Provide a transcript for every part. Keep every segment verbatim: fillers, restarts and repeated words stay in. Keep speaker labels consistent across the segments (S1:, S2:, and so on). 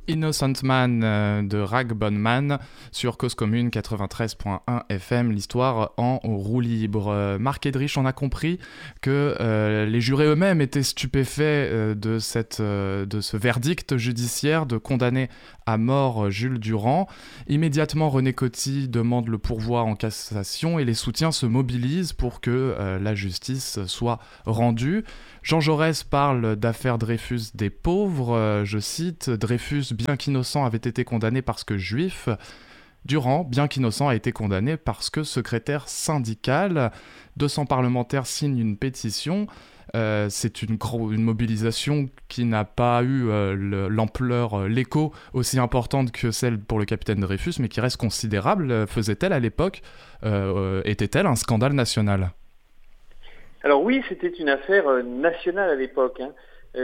S1: Innocent Man euh, de Rag Bonman sur Cause Commune quatre-vingt-treize point un F M, l'histoire en roue libre. Euh, Marc Edrich, on a compris que euh, les jurés eux-mêmes étaient stupéfaits euh, de, cette, euh, de ce verdict judiciaire de condamner à mort Jules Durand. Immédiatement, René Coty demande le pourvoi en cassation et les soutiens se mobilisent pour que euh, la justice soit rendue. Jean Jaurès parle d'affaire Dreyfus des pauvres, euh, je cite, Dreyfus, bien qu'innocent, avait été condamné parce que juif. Durand, bien qu'innocent, a été condamné parce que secrétaire syndical. deux cents parlementaires signent une pétition. Euh, c'est une, gro- une mobilisation qui n'a pas eu euh, le- l'ampleur, euh, l'écho aussi importante que celle pour le capitaine Dreyfus, mais qui reste considérable. Faisait-elle à l'époque, euh, euh, était-elle un scandale national ?
S2: Alors oui, c'était une affaire euh, nationale à l'époque. Hein.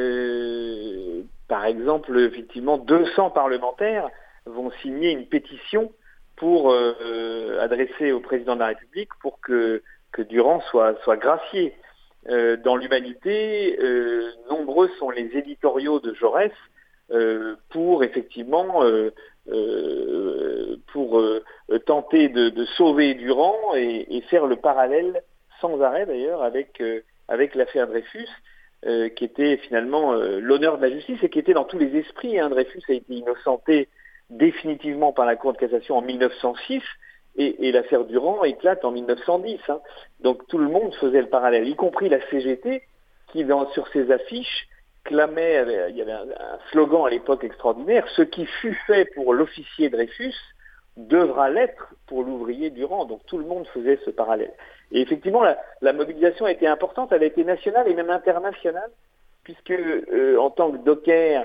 S2: Euh, par exemple, effectivement, deux cents parlementaires vont signer une pétition pour euh, adresser au président de la République pour que, que Durand soit, soit gracié. Euh, dans l'Humanité, euh, nombreux sont les éditoriaux de Jaurès euh, pour effectivement euh, euh, pour euh, tenter de, de sauver Durand et, et faire le parallèle sans arrêt d'ailleurs avec euh, avec l'affaire Dreyfus, euh, qui était finalement euh, l'honneur de la justice et qui était dans tous les esprits. Hein. Dreyfus a été innocenté définitivement par la Cour de cassation en mille neuf cent six et, et l'affaire Durand éclate en mille neuf cent dix. Hein. Donc tout le monde faisait le parallèle, y compris la C G T qui dans, sur ses affiches clamait, il y avait un, un slogan à l'époque extraordinaire, ce qui fut fait pour l'officier Dreyfus devra l'être pour l'ouvrier Durand. Donc tout le monde faisait ce parallèle. Et effectivement, la, la mobilisation a été importante, elle a été nationale et même internationale, puisque euh, en tant que docker,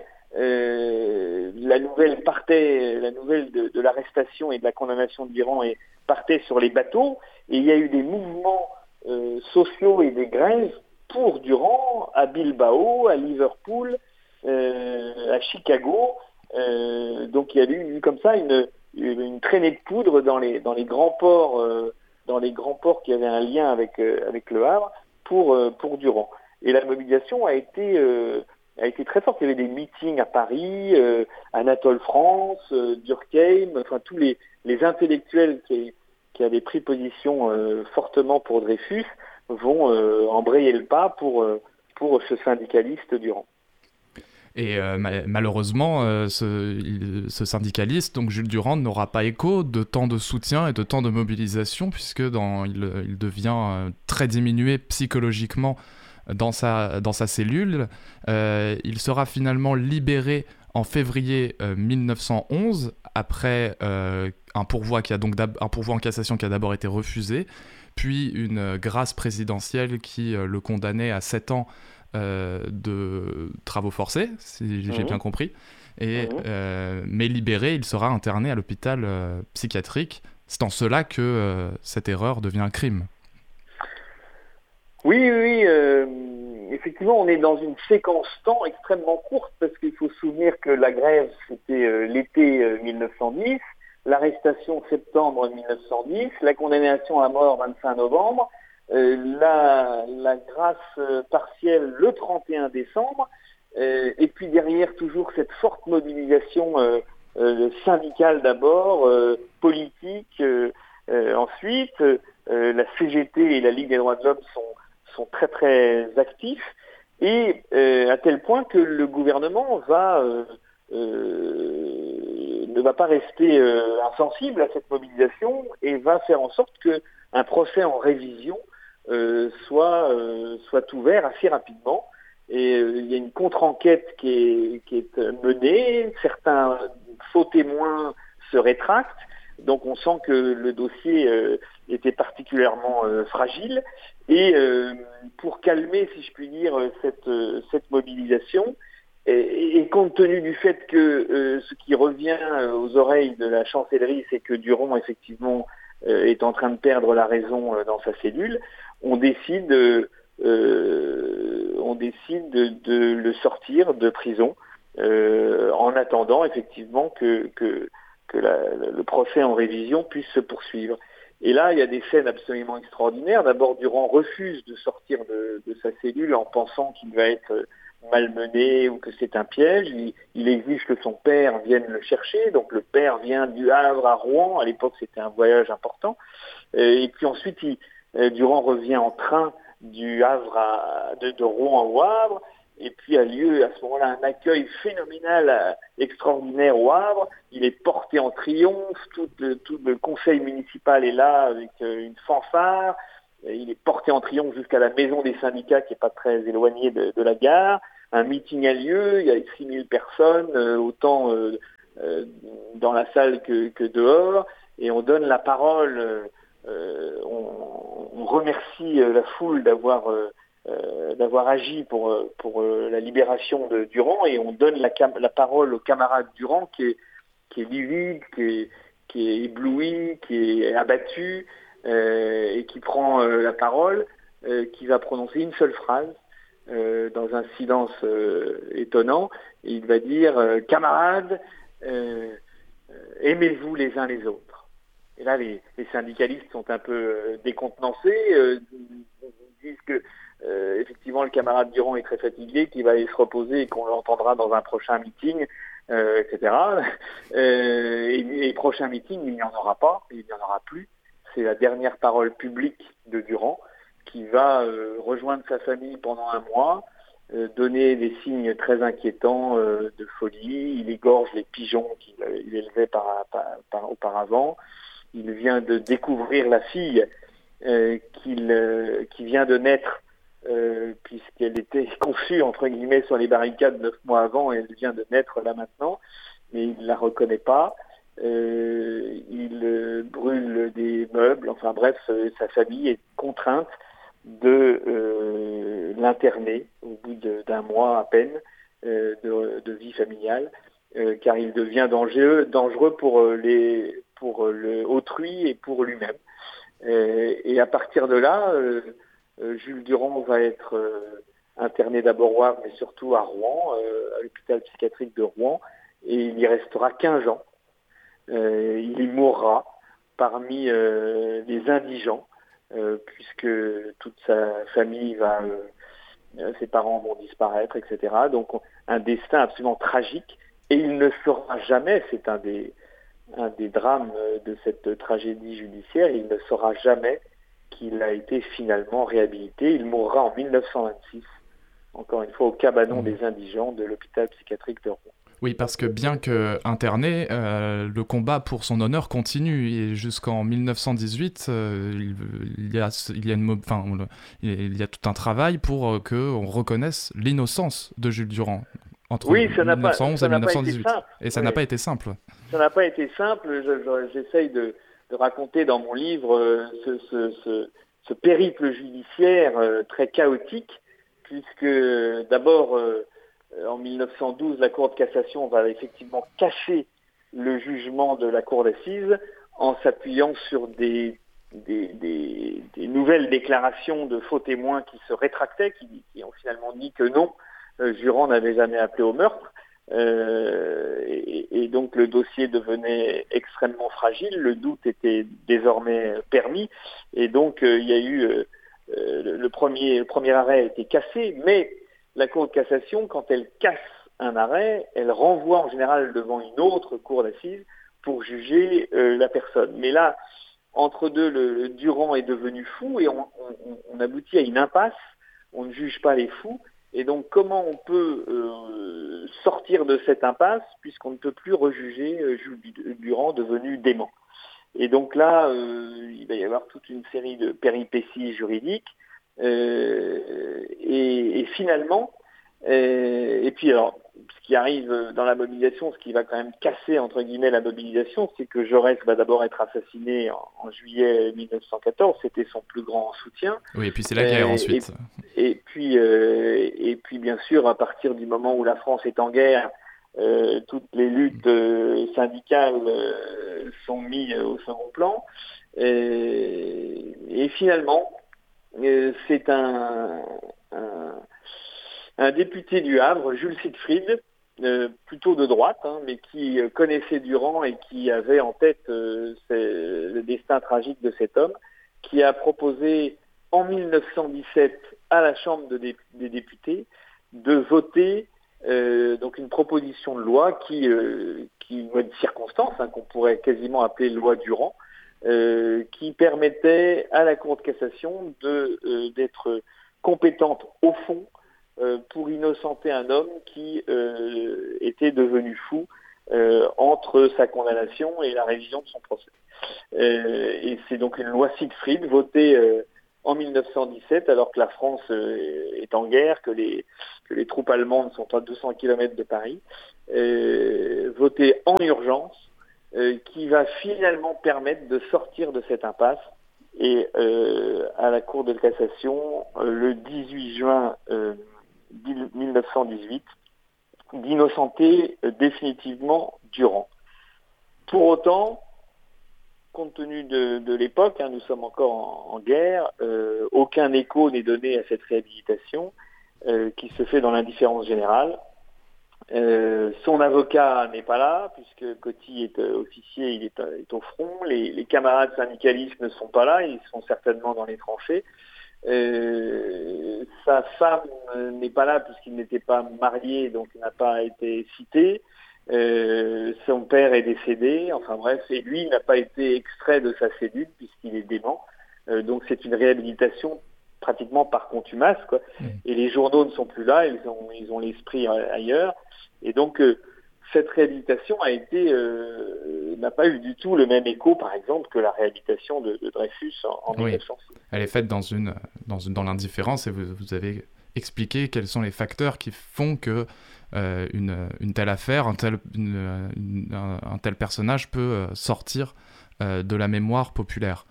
S2: euh, la nouvelle partait, la nouvelle de, de l'arrestation et de la condamnation de Durand et partait sur les bateaux, et il y a eu des mouvements euh, sociaux et des grèves pour Durand à Bilbao, à Liverpool, euh, à Chicago. Euh, donc il y a eu comme ça une, une traînée de poudre dans les, dans les grands ports. Euh, dans les grands ports qui avaient un lien avec euh, avec Le Havre pour euh, pour Durand. Et la mobilisation a été euh, a été très forte. Il y avait des meetings à Paris, euh, Anatole France, euh, Durkheim, enfin tous les les intellectuels qui qui avaient pris position euh, fortement pour Dreyfus vont euh, embrayer le pas pour euh, pour ce syndicaliste Durand.
S1: Et euh, ma- malheureusement, euh, ce, il- ce syndicaliste, donc Jules Durand, n'aura pas écho de tant de soutien et de tant de mobilisation, puisque dans, il, il devient euh, très diminué psychologiquement dans sa, dans sa cellule. Euh, il sera finalement libéré en février euh, mille neuf cent onze, après euh, un, pourvoi qui a donc un pourvoi en cassation qui a d'abord été refusé, puis une euh, grâce présidentielle qui euh, le condamnait à sept ans Euh, de travaux forcés, si j'ai
S2: Mmh.
S1: bien compris. Et,
S2: Mmh.
S1: euh, mais libéré, il sera interné à l'hôpital euh, psychiatrique. C'est en cela que euh, cette erreur devient un crime.
S2: Oui, oui, oui euh, effectivement, on est dans une séquence temps extrêmement courte parce qu'il faut se souvenir que la grève, c'était euh, l'été euh, mille neuf cent dix, l'arrestation septembre mille neuf cent dix, la condamnation à mort vingt-cinq novembre, euh, la, la grâce euh, partielle le trente et un décembre, euh, et puis derrière toujours cette forte mobilisation euh, euh, syndicale d'abord, euh, politique euh, euh, ensuite, euh, la C G T et la Ligue des droits de l'homme sont sont très très actifs et euh, à tel point que le gouvernement va euh, euh, ne va pas rester euh, insensible à cette mobilisation et va faire en sorte que un procès en révision euh, soit euh, soit ouvert assez rapidement. Et euh, il y a une contre-enquête qui est qui est menée, certains faux témoins se rétractent. Donc on sent que le dossier euh, était particulièrement euh, fragile et euh, pour calmer, si je puis dire, cette, euh, cette mobilisation et, et compte tenu du fait que euh, ce qui revient aux oreilles de la chancellerie, c'est que Durand effectivement euh, est en train de perdre la raison euh, dans sa cellule, on décide, euh, on décide de, de le sortir de prison euh, en attendant effectivement que, que que la, le procès en révision puisse se poursuivre. Et là, il y a des scènes absolument extraordinaires. D'abord, Durand refuse de sortir de, de sa cellule en pensant qu'il va être malmené ou que c'est un piège. Il, il exige que son père vienne le chercher. Donc le père vient du Havre à Rouen. À l'époque, c'était un voyage important. Et puis ensuite, il, Durand revient en train du Havre à, de, de Rouen au Havre. Et puis a lieu à ce moment-là un accueil phénoménal, extraordinaire au Havre. Il est porté en triomphe. Tout le, tout le conseil municipal est là avec une fanfare. Il est porté en triomphe jusqu'à la maison des syndicats qui n'est pas très éloignée de, de la gare. Un meeting a lieu, il y a six mille personnes, euh, autant euh, euh, dans la salle que, que dehors, et on donne la parole, euh, on, on remercie la foule d'avoir, euh, d'avoir agi pour, pour la libération de Durand, et on donne la, la parole au camarade Durand qui est, qui est livide, qui est, qui est ébloui, qui est abattu, euh, et qui prend euh, la parole, euh, qui va prononcer une seule phrase, Euh, dans un silence euh, étonnant, et il va dire euh, « Camarades, euh, euh, aimez-vous les uns les autres ». Et là, les, les syndicalistes sont un peu euh, décontenancés, euh, disent que euh, effectivement le camarade Durand est très fatigué, qu'il va aller se reposer et qu'on l'entendra dans un prochain meeting, euh, et cetera. Euh, et, et prochain meeting, il n'y en aura pas, il n'y en aura plus. C'est la dernière parole publique de Durand, qui va euh, rejoindre sa famille pendant un mois, euh, donner des signes très inquiétants euh, de folie. Il égorge les pigeons qu'il il élevait par, par, par, auparavant. Il vient de découvrir la fille euh, qu'il, euh, qui vient de naître, euh, puisqu'elle était conçue, entre guillemets, sur les barricades neuf mois avant, et elle vient de naître là maintenant, mais il ne la reconnaît pas. Euh, il euh, brûle des meubles, enfin bref, euh, sa famille est contrainte de euh, l'interner au bout de, d'un mois à peine euh, de, de vie familiale, euh, car il devient dangereux, dangereux pour les pour le autrui et pour lui-même. Euh, et à partir de là, euh, euh, Jules Durand va être euh, interné d'abord au Havre, mais surtout à Rouen, euh, à l'hôpital psychiatrique de Rouen, et il y restera quinze ans. Euh, il y mourra parmi euh, les indigents, euh, puisque toute sa famille va, euh, ses parents vont disparaître, et cetera. Donc un destin absolument tragique, et il ne saura jamais, c'est un des, un des drames de cette tragédie judiciaire, il ne saura jamais qu'il a été finalement réhabilité. Il mourra en mille neuf cent vingt-six, encore une fois au cabanon mmh. des indigents de l'hôpital psychiatrique de Rouen.
S1: Oui, parce que bien qu'interné, euh, le combat pour son honneur continue. Et jusqu'en mille neuf cent dix-huit, euh, il, il, y a, il, y a une, enfin, il y a tout un travail pour euh, qu'on reconnaisse l'innocence de Jules Durand entre
S2: oui, ça
S1: mille neuf cent onze
S2: pas, ça
S1: et mille neuf cent dix-huit. Et ça
S2: oui.
S1: n'a pas été simple.
S2: Ça n'a pas été simple. Je, je, j'essaye de, de raconter dans mon livre euh, ce, ce, ce, ce périple judiciaire euh, très chaotique, puisque euh, d'abord... Euh, en mille neuf cent douze, la Cour de cassation va effectivement cacher le jugement de la Cour d'assises en s'appuyant sur des, des, des, des nouvelles déclarations de faux témoins qui se rétractaient, qui, qui ont finalement dit que non, euh, Durand n'avait jamais appelé au meurtre. Euh, et, et donc le dossier devenait extrêmement fragile, le doute était désormais permis, et donc euh, il y a eu euh, le, le, premier, le premier arrêt a été cassé, mais la Cour de cassation, quand elle casse un arrêt, elle renvoie en général devant une autre cour d'assises pour juger euh, la personne. Mais là, entre deux, le, le Durand est devenu fou et on, on, on aboutit à une impasse. On ne juge pas les fous. Et donc, comment on peut euh, sortir de cette impasse puisqu'on ne peut plus rejuger euh, Jules Durand devenu dément. Et donc là, euh, il va y avoir toute une série de péripéties juridiques. Euh, et, et finalement, euh, et puis alors, ce qui arrive dans la mobilisation, ce qui va quand même casser entre guillemets la mobilisation, c'est que Jaurès va d'abord être assassiné en, en juillet mille neuf cent quatorze, c'était son plus grand soutien.
S1: Oui, et puis c'est la guerre euh, ensuite.
S2: Et, et puis, euh, et puis bien sûr, à partir du moment où la France est en guerre, euh, toutes les luttes euh, syndicales euh, sont mises au second plan. Et, et finalement. Euh, c'est un, un, un député du Havre, Jules Siegfried, euh, plutôt de droite, hein, mais qui euh, connaissait Durand et qui avait en tête euh, le destin tragique de cet homme, qui a proposé en mille neuf cent dix-sept à la Chambre de dé- des députés de voter euh, donc une proposition de loi qui, euh, qui une loi de circonstance, hein, qu'on pourrait quasiment appeler loi Durand, euh, qui permettait à la Cour de cassation de, euh, d'être compétente au fond euh, pour innocenter un homme qui euh, était devenu fou euh, entre sa condamnation et la révision de son procès. Euh, et c'est donc une loi Siegfried votée euh, en mille neuf cent dix-sept, alors que la France euh, est en guerre, que les, que les troupes allemandes sont à deux cents kilomètres de Paris, euh, votée en urgence, euh, qui va finalement permettre de sortir de cette impasse. Et euh, à la Cour de cassation, euh, le dix-huit juin euh, mille neuf cent dix-huit, d'innocenter euh, définitivement Durand. Pour autant, compte tenu de, de l'époque, hein, nous sommes encore en, en guerre, euh, aucun écho n'est donné à cette réhabilitation euh, qui se fait dans l'indifférence générale. Euh, son avocat n'est pas là, puisque Coty est euh, officier, il est, euh, est au front. Les, les camarades syndicalistes ne sont pas là, ils sont certainement dans les tranchées. Euh, sa femme n'est pas là puisqu'il n'était pas marié, donc il n'a pas été cité. Euh, son père est décédé, enfin bref, et lui n'a pas été extrait de sa cellule puisqu'il est dément. Euh, donc c'est une réhabilitation pratiquement par contumace, quoi. Mmh. Et les journaux ne sont plus là, ils ont, ils ont l'esprit ailleurs. Et donc euh, cette réhabilitation a été euh, n'a pas eu du tout le même écho, par exemple, que la réhabilitation de, de Dreyfus en, en oui. mille neuf cent six.
S1: Elle est faite dans une dans une dans l'indifférence, et vous, vous avez expliqué quels sont les facteurs qui font que euh, une une telle affaire, un tel une, une, un, un tel personnage peut sortir euh, de la mémoire populaire.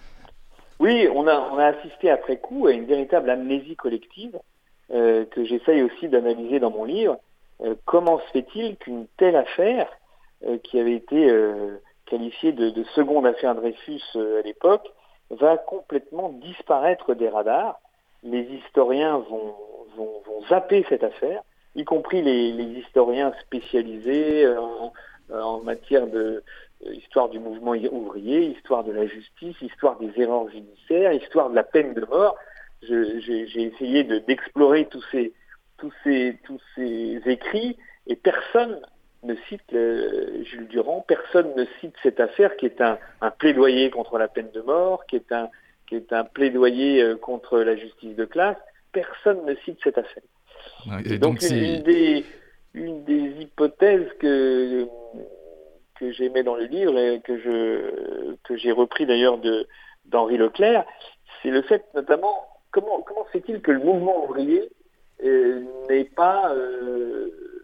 S2: Oui, on a on a assisté après coup à une véritable amnésie collective euh, que j'essaye aussi d'analyser dans mon livre. Euh, comment se fait-il qu'une telle affaire, euh, qui avait été euh, qualifiée de, de seconde affaire Dreyfus euh, à l'époque, va complètement disparaître des radars? Les historiens vont, vont, vont zapper cette affaire, y compris les, les historiens spécialisés euh, en, en matière de euh, histoire du mouvement ouvrier, histoire de la justice, histoire des erreurs judiciaires, histoire de la peine de mort. Je, j'ai, j'ai essayé de, d'explorer tous ces tous ces tous ces écrits, et personne ne cite euh, Jules Durand, personne ne cite cette affaire qui est un, un plaidoyer contre la peine de mort, qui est un qui est un plaidoyer euh, contre la justice de classe. Personne ne cite cette affaire. Et, et donc, donc une, si... une des une des hypothèses que que j'aimais dans le livre et que je que j'ai repris d'ailleurs de d'Henri Leclerc, c'est le fait notamment comment comment se fait-il que le mouvement ouvrier Euh, n'est pas euh,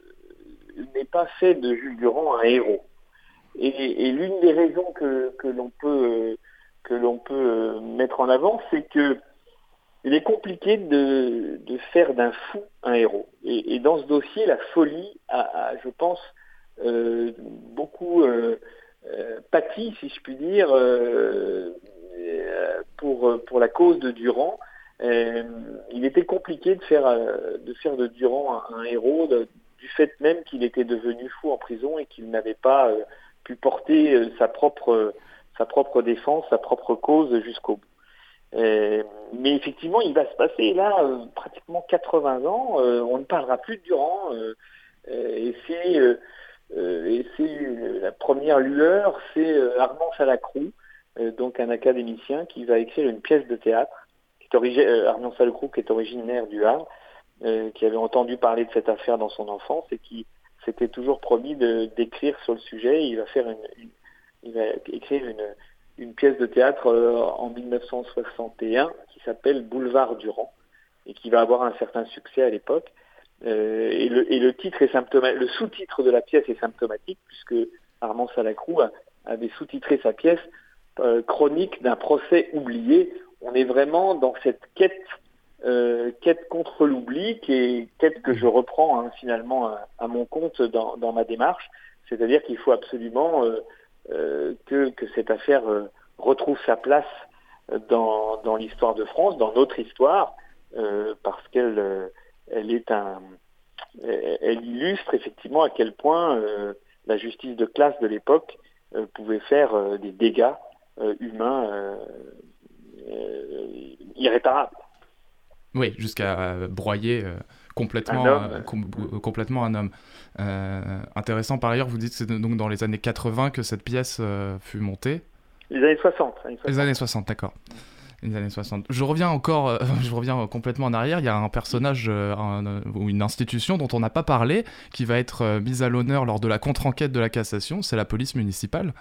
S2: n'est pas fait de Jules Durand un héros. Et, et l'une des raisons que, que l'on peut euh, que l'on peut mettre en avant, c'est que il est compliqué de, de faire d'un fou un héros. Et, et dans ce dossier, la folie a, a je pense, euh, beaucoup euh, euh, pâti, si je puis dire, euh, pour pour la cause de Durand. Euh, il était compliqué de faire euh, de faire de Durand un, un héros, de, du fait même qu'il était devenu fou en prison et qu'il n'avait pas euh, pu porter euh, sa propre euh, sa propre défense, sa propre cause jusqu'au bout. Euh, mais effectivement, il va se passer là euh, pratiquement quatre-vingts ans. Euh, on ne parlera plus de Durand, euh, euh, et c'est euh, euh, et c'est euh, la première lueur, c'est euh, Armand Salacrou, euh, donc un académicien qui va écrire une pièce de théâtre. Origi- euh, Armand Salacrou, qui est originaire du Havre, euh, qui avait entendu parler de cette affaire dans son enfance et qui s'était toujours promis de, d'écrire sur le sujet. Il va faire une, une il va écrire une, une pièce de théâtre euh, en mille neuf cent soixante et un qui s'appelle Boulevard Durand et qui va avoir un certain succès à l'époque. Euh, et, le, et le titre est symptomatique, le sous-titre de la pièce est symptomatique puisque Armand Salacrou a, avait sous-titré sa pièce euh, Chronique d'un procès oublié. On est vraiment dans cette quête, euh, quête contre l'oubli, qui est quête que je reprends hein, finalement à, à mon compte dans, dans ma démarche. C'est-à-dire qu'il faut absolument euh, euh, que, que cette affaire euh, retrouve sa place dans, dans l'histoire de France, dans notre histoire, euh, parce qu'elle euh, elle est un, elle illustre effectivement à quel point euh, la justice de classe de l'époque euh, pouvait faire euh, des dégâts euh, humains. Euh, Euh, irréparable.
S1: Oui, jusqu'à euh, broyer euh, complètement,
S2: un homme.
S1: euh, com- complètement un homme. Euh, intéressant par ailleurs, vous dites que c'est donc dans les années quatre-vingts que cette pièce euh, fut montée.
S2: Les années soixante. années soixante.
S1: Les années soixante, d'accord. Les années soixante. Je reviens encore, euh, je reviens complètement en arrière. Il y a un personnage euh, un, euh, ou une institution dont on n'a pas parlé, qui va être euh, mise à l'honneur lors de la contre-enquête de la cassation. C'est la police municipale.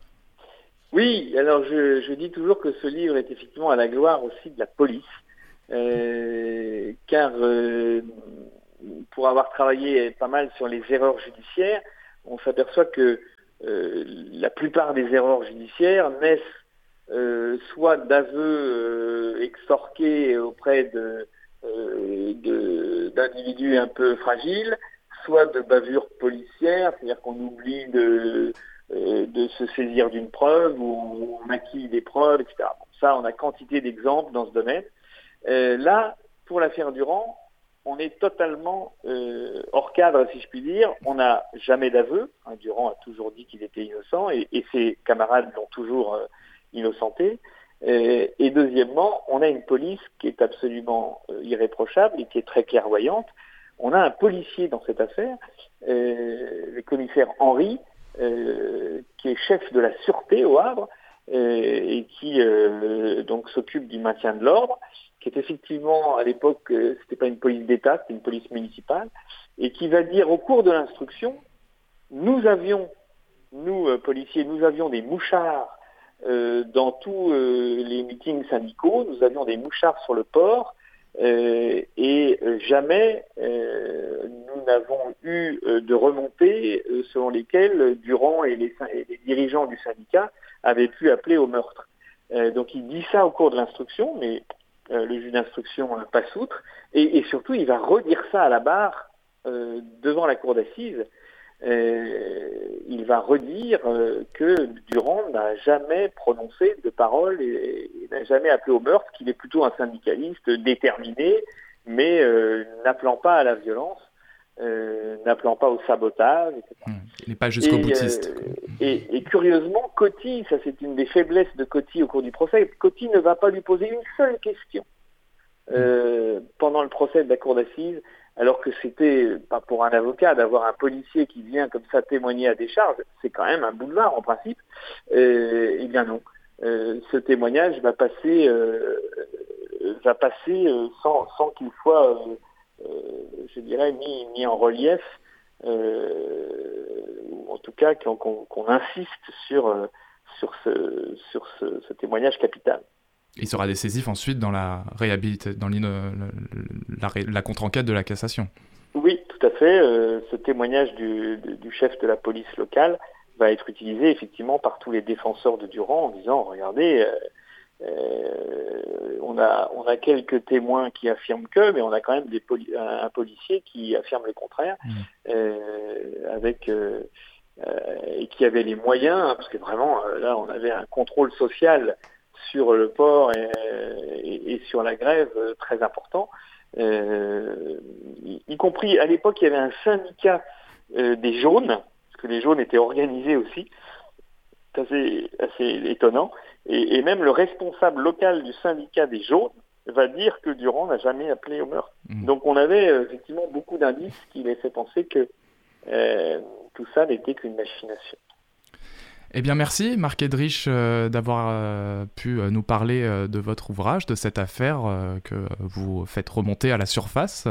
S2: Oui, alors je, je dis toujours que ce livre est effectivement à la gloire aussi de la police, euh, car euh, pour avoir travaillé pas mal sur les erreurs judiciaires, on s'aperçoit que euh, la plupart des erreurs judiciaires naissent euh, soit d'aveux euh, extorqués auprès de, euh, de, d'individus un peu fragiles, soit de bavures policières, c'est-à-dire qu'on oublie de... de se saisir d'une preuve ou on acquit des preuves, et cetera. Bon, ça, on a quantité d'exemples dans ce domaine. Euh, là, pour l'affaire Durand, on est totalement euh, hors cadre, si je puis dire. On n'a jamais d'aveu. Hein, Durand a toujours dit qu'il était innocent et, et ses camarades l'ont toujours euh, innocenté. Euh, et deuxièmement, on a une police qui est absolument euh, irréprochable et qui est très clairvoyante. On a un policier dans cette affaire, euh, le commissaire Henry, Euh, qui est chef de la sûreté au Havre euh, et qui euh, donc s'occupe du maintien de l'ordre, qui est effectivement à l'époque euh, c'était pas une police d'État, c'était une police municipale, et qui va dire au cours de l'instruction, nous avions, nous euh, policiers, nous avions des mouchards euh, dans tous euh, les meetings syndicaux, nous avions des mouchards sur le port. Euh, et euh, jamais euh, nous n'avons eu euh, de remontées euh, selon lesquelles Durand et les, et les dirigeants du syndicat avaient pu appeler au meurtre. Euh, donc il dit ça au cours de l'instruction, mais euh, le juge d'instruction euh, passe outre, et, et surtout il va redire ça à la barre euh, devant la cour d'assises. Euh, il va redire euh, que Durand n'a jamais prononcé de parole et, et n'a jamais appelé au meurtre, qu'il est plutôt un syndicaliste déterminé, mais euh, n'appelant pas à la violence, euh, n'appelant pas au sabotage, et cetera.
S1: Il n'est pas jusqu'au
S2: et,
S1: boutiste.
S2: Euh, et, et curieusement, Coty, ça c'est une des faiblesses de Coty au cours du procès, Coty ne va pas lui poser une seule question euh, pendant le procès de la cour d'assises, alors que c'était, pas pour un avocat, d'avoir un policier qui vient comme ça témoigner à décharge, c'est quand même un boulevard en principe. Euh, eh bien non, euh, ce témoignage va passer, euh, va passer euh, sans, sans qu'il soit, euh, euh, je dirais, mis, mis en relief, euh, ou en tout cas qu'on, qu'on, qu'on insiste sur, euh, sur, ce, sur ce, ce témoignage capital.
S1: Il sera décisif ensuite dans la réhabilitation, dans la, la, la contre-enquête de la cassation.
S2: Oui, tout à fait. Euh, ce témoignage du, du chef de la police locale va être utilisé effectivement par tous les défenseurs de Durand en disant, regardez, euh, euh, on a on a quelques témoins qui affirment que, mais on a quand même des poli- un, un policier qui affirme le contraire, mmh. euh, avec euh, euh, et qui avait les moyens, hein, parce que vraiment euh, là on avait un contrôle social sur le port et, et, et sur la grève euh, très important, euh, y, y compris à l'époque il y avait un syndicat euh, des jaunes, parce que les jaunes étaient organisés aussi, c'est assez, assez étonnant, et, et même le responsable local du syndicat des jaunes va dire que Durand n'a jamais appelé au meurtre. Mmh. Donc on avait euh, effectivement beaucoup d'indices qui laissaient penser que euh, tout ça n'était qu'une machination.
S1: Eh bien merci Marc Edrich euh, d'avoir euh, pu euh, nous parler euh, de votre ouvrage, de cette affaire euh, que vous faites remonter à la surface.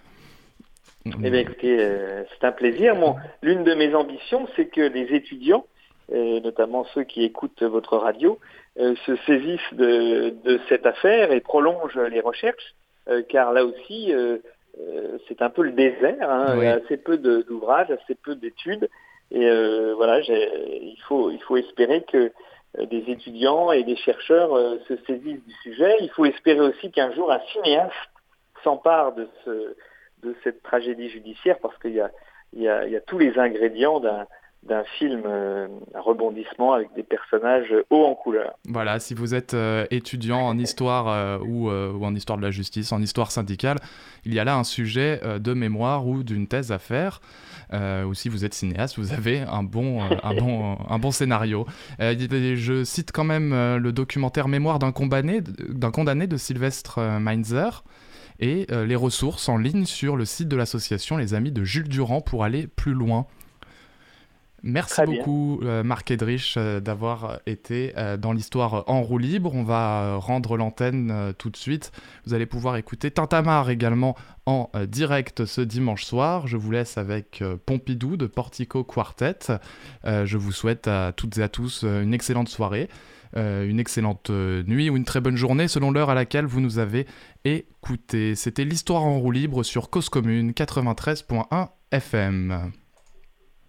S2: Eh bien écoutez, euh, c'est un plaisir. Bon, l'une de mes ambitions, c'est que les étudiants, euh, notamment ceux qui écoutent votre radio, euh, se saisissent de, de cette affaire et prolongent les recherches, euh, car là aussi, euh, euh, c'est un peu le désert, hein, oui. Il y a assez peu de, d'ouvrages, assez peu d'études. Et euh, voilà, j'ai, il faut, il faut espérer que euh, des étudiants et des chercheurs euh, se saisissent du sujet. Il faut espérer aussi qu'un jour un cinéaste s'empare de, ce, de cette tragédie judiciaire, parce qu'il y a, il y a, il y a tous les ingrédients d'un, d'un film, euh, un rebondissement avec des personnages hauts en couleur.
S1: Voilà, si vous êtes euh, étudiant en histoire euh, ou, euh, ou en histoire de la justice, en histoire syndicale, il y a là un sujet euh, de mémoire ou d'une thèse à faire. Euh, ou si vous êtes cinéaste, vous avez un bon, euh, un bon, un bon scénario. Euh, je cite quand même euh, le documentaire Mémoire d'un condamné, d'un condamné de Sylvestre Meinzer. et euh, les ressources en ligne sur le site de l'association Les Amis de Jules Durand pour aller plus loin. Merci
S2: Très
S1: beaucoup euh, Marc Edrich euh, d'avoir été euh, dans l'histoire en roue libre. On va euh, rendre l'antenne euh, tout de suite. Vous allez pouvoir écouter Tintamarre également en euh, direct ce dimanche soir. Je vous laisse avec euh, Pompidou de Portico Quartet. Euh, je vous souhaite à toutes et à tous euh, une excellente soirée, euh, une excellente euh, nuit ou une très bonne journée selon l'heure à laquelle vous nous avez écoutés. C'était l'histoire en roue libre sur Cause Commune quatre-vingt-treize point un F M.